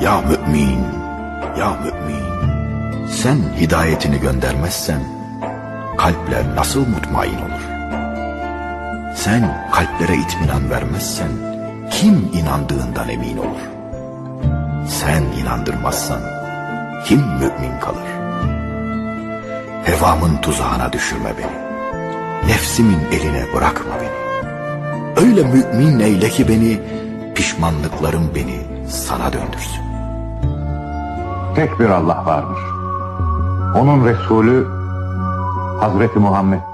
Ya mümin, ya mümin, sen hidayetini göndermezsen kalpler nasıl mutmain olur? Sen kalplere itminan vermezsen kim inandığından emin olur? Sen inandırmazsan kim mümin kalır? Hevamın tuzağına düşürme beni. Nefsimin eline bırakma beni. Öyle mümin eyle ki beni, pişmanlıklarım beni sana döndürsün. Tek bir Allah vardır. Onun Resulü Hazreti Muhammed